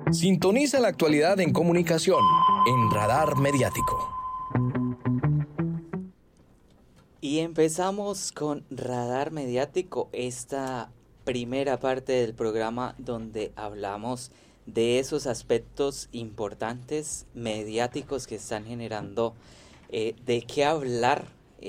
Sintoniza la actualidad en comunicación en Radar Mediático. Y empezamos con Radar Mediático, esta primera parte del programa donde hablamos de esos aspectos importantes mediáticos que están generando de qué hablar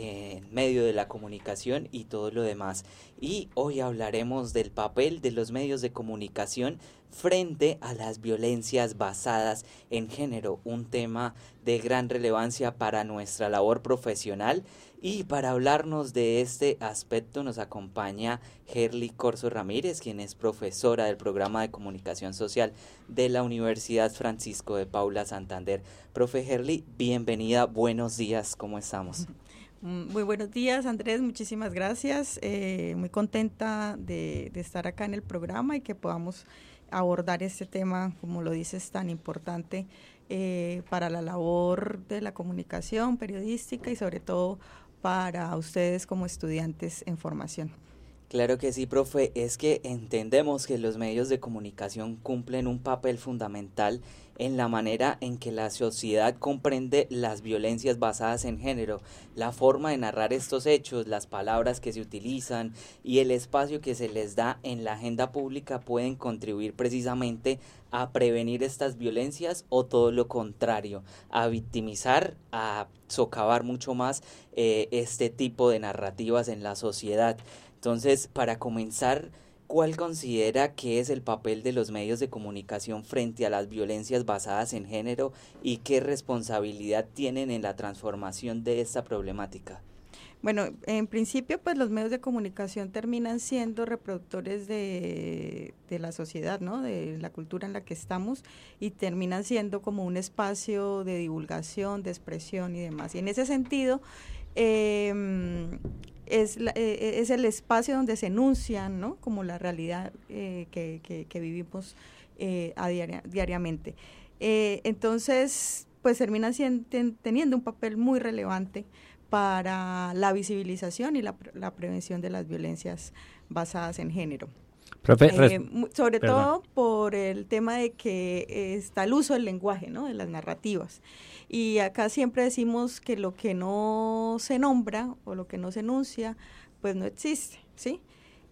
en medio de la comunicación y todo lo demás. Y hoy hablaremos del papel de los medios de comunicación frente a las violencias basadas en género, un tema de gran relevancia para nuestra labor profesional. Y para hablarnos de este aspecto nos acompaña Herly Corzo Ramírez, quien es profesora del programa de comunicación social de la Universidad Francisco de Paula Santander. Profe Herly, bienvenida, buenos días, ¿cómo estamos? Muy buenos días, Andrés, muchísimas gracias, muy contenta de estar acá en el programa y que podamos abordar este tema, como lo dices, tan importante para la labor de la comunicación periodística y sobre todo para ustedes como estudiantes en formación. Claro que sí, profe, es que entendemos que los medios de comunicación cumplen un papel fundamental en la manera en que la sociedad comprende las violencias basadas en género, la forma de narrar estos hechos, las palabras que se utilizan y el espacio que se les da en la agenda pública pueden contribuir precisamente a prevenir estas violencias o todo lo contrario, a victimizar, a socavar mucho más este tipo de narrativas en la sociedad. Entonces, para comenzar, ¿cuál considera que es el papel de los medios de comunicación frente a las violencias basadas en género y qué responsabilidad tienen en la transformación de esta problemática? Bueno, en principio, pues los medios de comunicación terminan siendo reproductores de la sociedad, ¿no? De la cultura en la que estamos y terminan siendo como un espacio de divulgación, de expresión y demás. Y en ese sentido, es el espacio donde se enuncian, ¿no? Como la realidad que vivimos diariamente. Entonces, pues terminan teniendo un papel muy relevante para la visibilización y la prevención de las violencias basadas en género. Profe, sobre todo por el tema de que está el uso del lenguaje, ¿no? De las narrativas. Y acá siempre decimos que lo que no se nombra o lo que no se enuncia, pues no existe, ¿sí?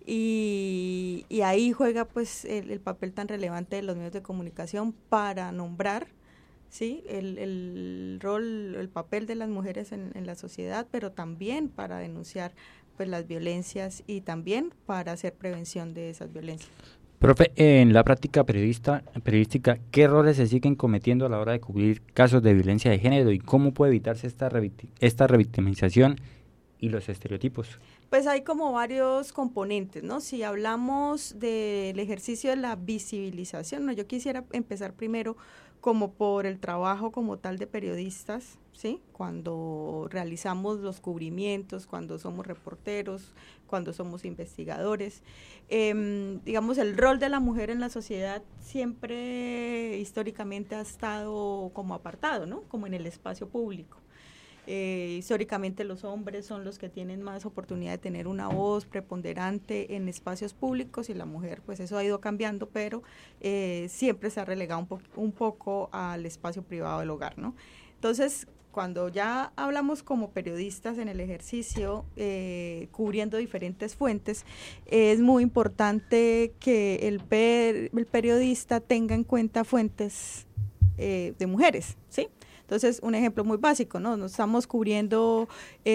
Y ahí juega pues el papel tan relevante de los medios de comunicación para nombrar, ¿sí? El rol, el papel de las mujeres en la sociedad, pero también para denunciar pues las violencias y también para hacer prevención de esas violencias. Profe, en la práctica periodística, ¿qué errores se siguen cometiendo a la hora de cubrir casos de violencia de género y cómo puede evitarse esta revictimización y los estereotipos? Pues hay como varios componentes, ¿no? Si hablamos del ejercicio de la visibilización, ¿no? Yo quisiera empezar primero como por el trabajo como tal de periodistas, ¿sí? Cuando realizamos los cubrimientos, cuando somos reporteros, cuando somos investigadores. Digamos, el rol de la mujer en la sociedad siempre históricamente ha estado como apartado, ¿no? Como en el espacio público. Históricamente los hombres son los que tienen más oportunidad de tener una voz preponderante en espacios públicos y la mujer, pues eso ha ido cambiando, pero siempre se ha relegado un poco al espacio privado del hogar, ¿no? Entonces, cuando ya hablamos como periodistas en el ejercicio, cubriendo diferentes fuentes, es muy importante que el periodista tenga en cuenta fuentes de mujeres, ¿sí? Entonces, un ejemplo muy básico, ¿no? Nos estamos cubriendo,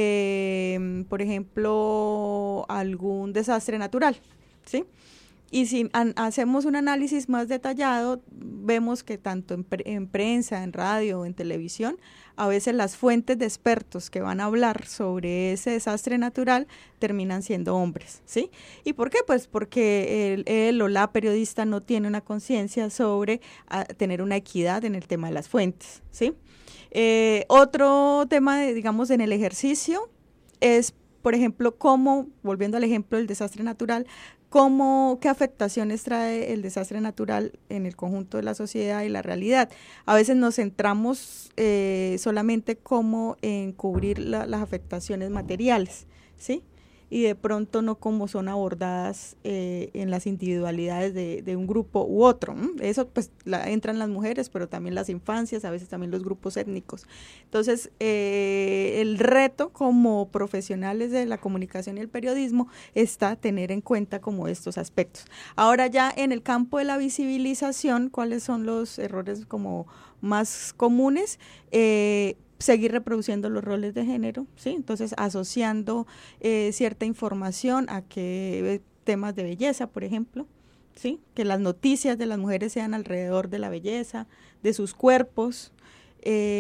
por ejemplo, algún desastre natural, ¿sí? Y si hacemos un análisis más detallado, vemos que tanto en prensa, en radio, en televisión, a veces las fuentes de expertos que van a hablar sobre ese desastre natural terminan siendo hombres, ¿sí? ¿Y por qué? Pues porque él o la periodista no tiene una conciencia sobre tener una equidad en el tema de las fuentes, ¿sí? Otro tema, digamos, en el ejercicio es, por ejemplo, cómo, volviendo al ejemplo del desastre natural, qué afectaciones trae el desastre natural en el conjunto de la sociedad y la realidad. A veces nos centramos solamente como en cubrir las afectaciones materiales, ¿sí? y de pronto no como son abordadas en las individualidades de un grupo u otro. Eso pues entran las mujeres, pero también las infancias, a veces también los grupos étnicos. Entonces, el reto como profesionales de la comunicación y el periodismo está tener en cuenta como estos aspectos. Ahora ya en el campo de la visibilización, ¿cuáles son los errores como más comunes? Seguir reproduciendo los roles de género, ¿sí? Entonces asociando cierta información a que temas de belleza, por ejemplo, ¿sí? Que las noticias de las mujeres sean alrededor de la belleza, de sus cuerpos,